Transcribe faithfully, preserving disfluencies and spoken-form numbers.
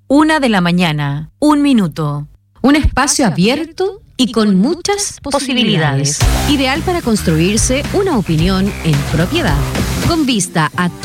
Una de la mañana, un minuto. Un espacio abierto y con muchas posibilidades. Ideal para construirse una opinión en propiedad, con vista a